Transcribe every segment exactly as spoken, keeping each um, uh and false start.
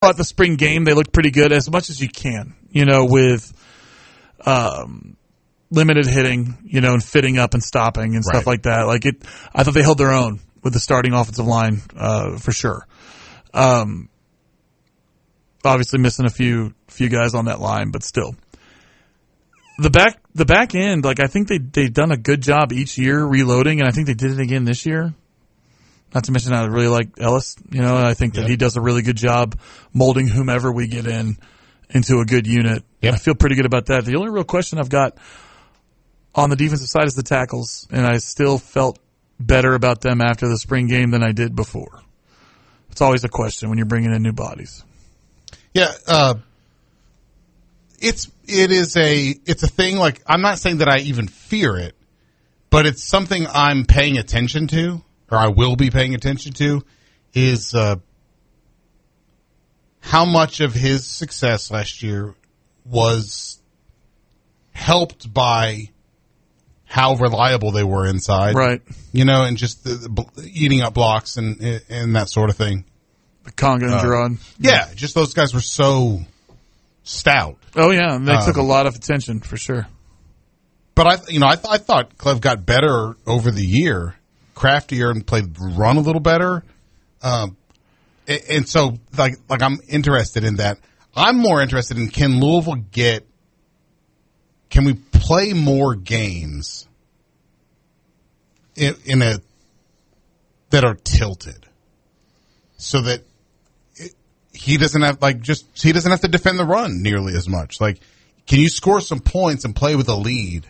thought the spring game they looked pretty good as much as you can, you know, with um, limited hitting, you know, and fitting up and stopping and stuff Right. like that. Like it, I thought they held their own with the starting offensive line uh, for sure. Um, obviously missing a few few guys on that line, but still. The back the back end, like I think they they've done a good job each year reloading, and I think they did it again this year. Not to mention I really like Ellis, you know, and I think that Yep. he does a really good job molding whomever we get in into a good unit. Yep. I feel pretty good about that. The only real question I've got on the defensive side is the tackles, and I still felt better about them after the spring game than I did before. It's always a question when you're bringing in new bodies. Yeah, uh, it's it is a it's a thing. Like I'm not saying that I even fear it, but it's something I'm paying attention to, or I will be paying attention to, is uh, how much of his success last year was helped by how reliable they were inside, Right. You know, and just the, the, eating up blocks and and that sort of thing. The Conga and Uh, Gerard. Yeah, just those guys were so stout. Oh, yeah. And they Um, took a lot of attention for sure. But I, you know, I, th- I thought Clev got better over the year, craftier, and played run a little better. Um, and, and so, like, like I'm interested in that. I'm more interested in, can Louisville get? Can we play more games in, in a that are tilted, so that it, he doesn't have like just he doesn't have to defend the run nearly as much. Like, can you score some points and play with a lead?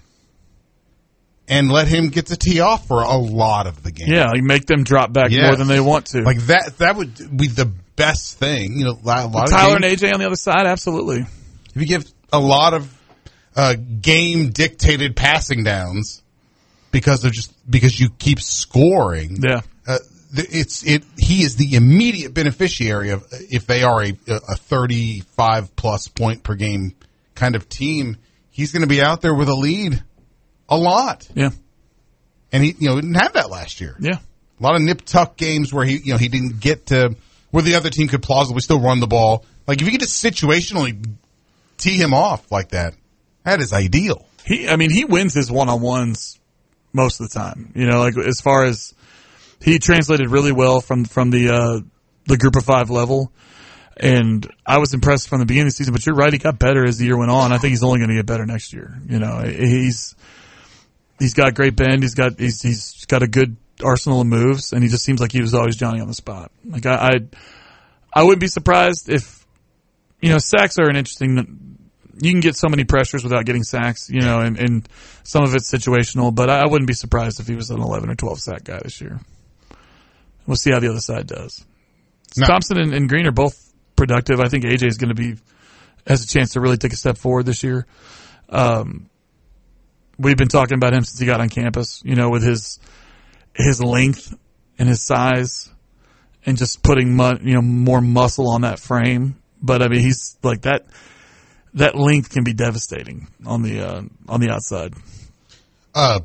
And let him get to tee off for a lot of the game. Yeah, like make them drop back Yes. more than they want to. Like that, that would be the best thing. You know, a lot of Tyler games, and A J on the other side, absolutely. if you give a lot of uh, game dictated passing downs because of just because you keep scoring. Yeah. Uh, th- it's it. He is the immediate beneficiary of if they are a a thirty-five plus point per game kind of team. He's going to be out there with a lead. A lot. Yeah. And he, you know, didn't have that last year. Yeah. A lot of nip-tuck games where he, you know, he didn't get to where the other team could plausibly still run the ball. Like, if you could just situationally tee him off like that, that is ideal. He, I mean, he wins his one-on-ones most of the time. You know, like as far as he translated really well from from the uh, the group of five level. And I was impressed from the beginning of the season, but you're right, he got better as the year went on. I think he's only going to get better next year. You know, he's he's got great bend, he's got he's he's got a good arsenal of moves, and he just seems like he was always Johnny on the spot. Like I I, I wouldn't be surprised if, you know, sacks are an interesting. You can get so many pressures without getting sacks, you know, and, and some of it's situational, but I wouldn't be surprised if he was an eleven or twelve sack guy this year. We'll see how the other side does. No. Thompson and, and Green are both productive. I think A J is going to be has a chance to really take a step forward this year. Um, we've been talking about him since he got on campus, you know, with his his length and his size, and just putting mu- you know more muscle on that frame. But I mean, he's like that. That length can be devastating on the uh, on the outside. Uh,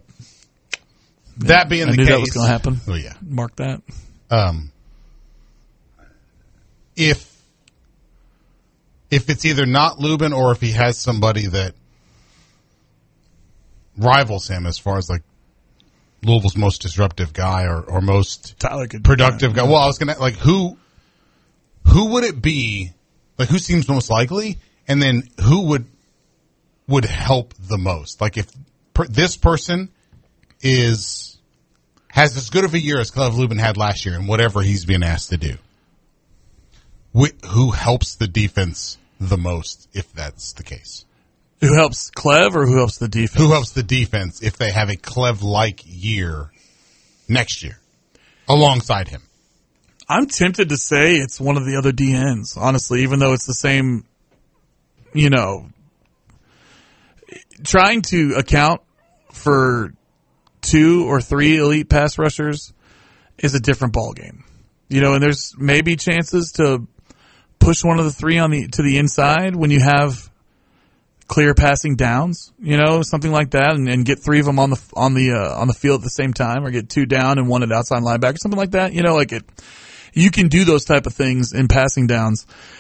that being I the knew case, that was going to happen. Oh yeah. Mark that. Um, if if it's either not Lubin or if he has somebody that rivals him as far as like Louisville's most disruptive guy or, or most Tyler could productive guy. Well, I was gonna like who who would it be? Like who seems most likely, and then who would would help the most? Like if per, this person is has as good of a year as Clev Lubin had last year, and whatever he's being asked to do, wh- who helps the defense the most if that's the case? Who helps Clev or who helps the defense? Who helps the defense if they have a Clev-like year next year alongside him? I'm tempted to say it's one of the other D Ns, honestly, even though it's the same, you know, trying to account for two or three elite pass rushers is a different ballgame. You know, and there's maybe chances to push one of the three on the to the inside when you have clear passing downs, you know, something like that, and, and get three of them on the on the uh, on the field at the same time, or get two down and one at outside linebacker, something like that. You know, like it, you can do those type of things in passing downs.